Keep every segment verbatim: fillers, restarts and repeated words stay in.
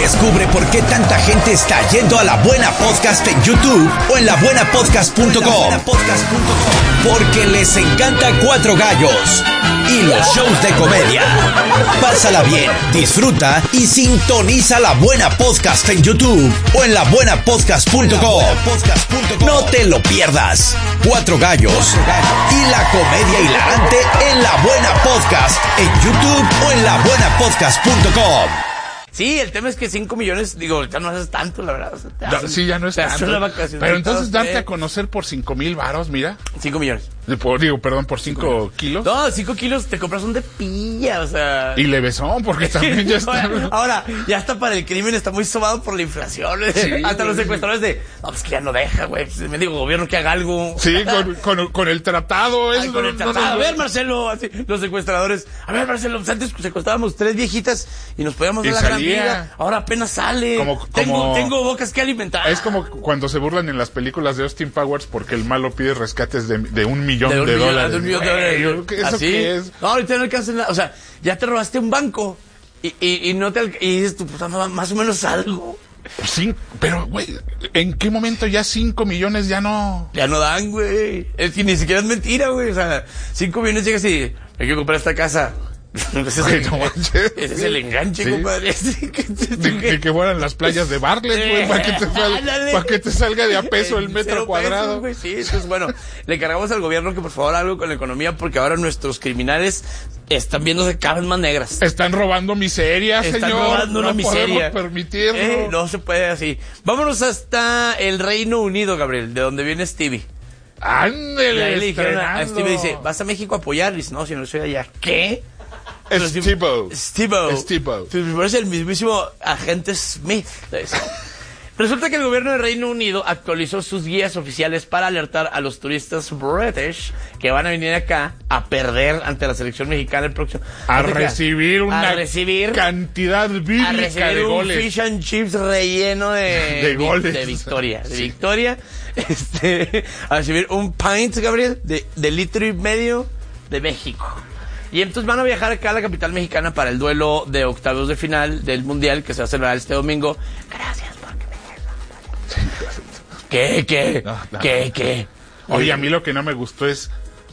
Descubre por qué tanta gente está yendo a La Buena Podcast en YouTube o en la buena podcast punto com. Porque les encanta Cuatro Gallos y los shows de comedia. Pásala bien, disfruta y sintoniza La Buena Podcast en YouTube o en la buena podcast punto com. No te lo pierdas. Cuatro Gallos y la comedia hilarante en La Buena Podcast en YouTube o en la buena podcast punto com. Sí, el tema es que cinco millones, digo, ya no haces tanto, la verdad. O sea, te hacen, sí, ya no es tanto. Pero entonces darte a conocer por cinco mil varos, mira. Cinco millones. Por, digo, perdón, por cinco kilos. No, cinco kilos te compras un de pilla, o sea. Y levesón, porque también ya está. Ahora, ya está para el crimen, está muy sobado por la inflación. Sí, hasta los secuestradores de, no, pues que ya no deja, güey. Pues, me digo, gobierno que haga algo. Sí, con, con, con el tratado. Ay, con el tratado. No, no, a ver, Marcelo, así, los secuestradores. A ver, Marcelo, pues antes secuestrábamos tres viejitas y nos podíamos dar la gran vida. Ahora apenas sale. Como, como, tengo, tengo bocas que alimentar. Es como cuando se burlan en las películas de Austin Powers porque el malo pide rescates de, de un millón de, un de millón, dólares. De un millón de dólares. ¿Eso ¿Así? qué es? No, ahorita no alcanzan nada. O sea, ya te robaste un banco y, y, y no te alca- y dices tú, pues más o menos algo. Sí, pero, güey, ¿en qué momento ya cinco millones ya no? Ya no dan, güey. Es que ni siquiera es mentira, güey. O sea, cinco millones llegas y hay que comprar esta casa. Ese es, el, ese es el enganche, sí, compadre. De, de que fueran las playas de Bartlett, güey, para que te salga, para que te salga de a peso el metro cuadrado. Pesos, sí, entonces, bueno, le cargamos al gobierno que por favor algo con la economía, porque ahora nuestros criminales están viéndose cada vez más negras. Están robando miseria, están señor. Están robando una no miseria. No podemos permitirlo. Eh, no se puede así. Vámonos hasta el Reino Unido, Gabriel, de donde viene Stevie. Ándele, le dijeron a, a Stevie, dice, ¿vas a México a apoyar? Y dice, no, si no soy allá. ¿Qué? Steve-O. Steve-O. Steve-O. Me parece el mismísimo agente Smith. Resulta que el gobierno del Reino Unido actualizó sus guías oficiales para alertar a los turistas british que van a venir acá a perder ante la selección mexicana el próximo. A recibir una a recibir, cantidad bíblica a recibir de un goles. Fish and chips relleno de, de goles. De victoria. De sí. victoria. Este, a recibir un pint, Gabriel, de, de litro y medio de México. Y entonces van a viajar acá a la capital mexicana para el duelo de octavos de final del Mundial que se va a celebrar este domingo. Gracias porque me ¿Qué, qué? No, no. ¿Qué, qué? Oye, a mí lo que no me gustó es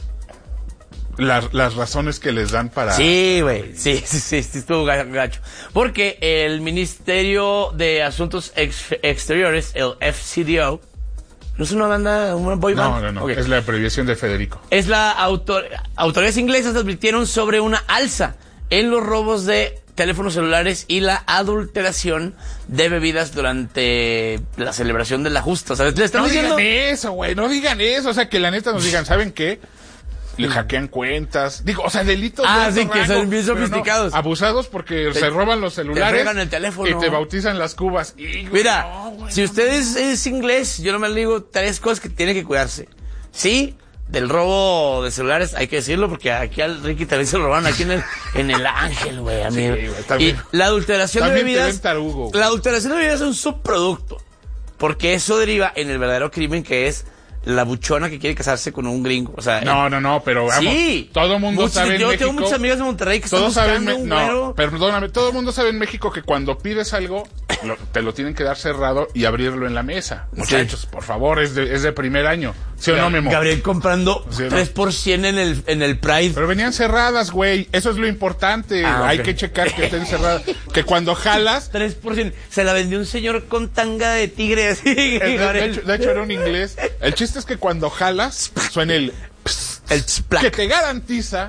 las, las razones que les dan para... Sí, güey, sí, sí, sí, sí, estuvo gacho. Porque el Ministerio de Asuntos Ex- Exteriores, el F C D O, ¿no es una banda, una boy band? No, no, no, okay. Es la abreviación de Federico. Es la autor... Autoridades inglesas advirtieron sobre una alza en los robos de teléfonos celulares y la adulteración de bebidas durante la celebración de la justa. ¿Sabes? ¿Le están no diciendo? digan eso, güey, no digan eso. O sea, que la neta nos digan, ¿saben qué? Le hackean cuentas. Digo, o sea, delitos. Ah, de sí, que rango, son bien sofisticados. No, abusados porque te, se roban los celulares. Te fregan el teléfono. Y te bautizan las cubas. Y, mira, no, güey, si no. usted es, es inglés, yo no me le digo tres cosas que tiene que cuidarse. Sí, del robo de celulares, hay que decirlo, porque aquí al Ricky también se lo robaron aquí en el, en el Ángel, güey, amigo. Sí, güey, también, y la adulteración de bebidas. Tarugo, la adulteración de bebidas es un subproducto. Porque eso deriva en el verdadero crimen que es la buchona que quiere casarse con un gringo. O sea, no, no, no, pero vamos. Sí. Todo mundo Muchos, sabe en yo México. Yo tengo muchas amigas de Monterrey que están buscando me, un güero. No, perdóname, todo el mundo sabe en México que cuando pides algo, lo, te lo tienen que dar cerrado y abrirlo en la mesa. Muchachos, sí. Por favor, es de, es de primer año. ¿Sí o no, Memo? Gabriel comprando ¿sí, no? tres por ciento en el, en el Pride. Pero venían cerradas, güey. Eso es lo importante. Ah, Hay okay. que checar que estén cerradas. Que cuando jalas... tres por ciento. Se la vendió un señor con tanga de tigre así. De, de, hecho, de hecho, era un inglés. El chiste es que cuando jalas, suena el... El que te garantiza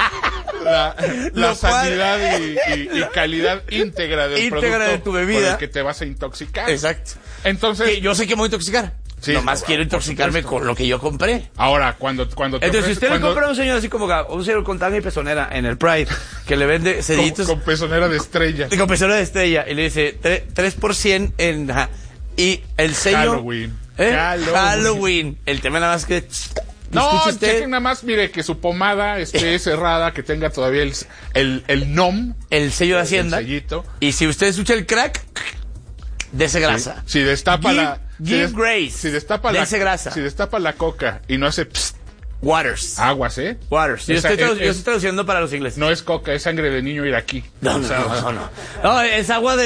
la, la sanidad y, y, y calidad íntegra del íntegra producto de tu bebida con el que te vas a intoxicar. Exacto. Entonces, que yo sé que me voy a intoxicar. Sí, nomás quiero intoxicarme con lo que yo compré. Ahora, cuando cuando te entonces, si usted cuando... le compra a un señor así como un señor con tanga y pezonera en el Pride, que le vende ceditos con, con pezonera de estrella, con pezonera de estrella, y le dice tres por ciento en ajá, y el sello Halloween. ¿eh? Halloween. Halloween. El tema nada más que no, chequen nada más, mire, que su pomada esté cerrada, que tenga todavía el, el, el N O M. El sello de Hacienda. El sellito. Y si usted escucha el crack, dese grasa. Sí, si destapa give, la... Give si grace. Si destapa la... grasa. Si destapa la coca y no hace... Psst, Waters. Aguas, ¿eh? Waters. Yo, Esa, estoy, es, yo estoy traduciendo para los ingleses. No es coca, es sangre de niño iraquí. No, no, no, no, no. No, es agua de...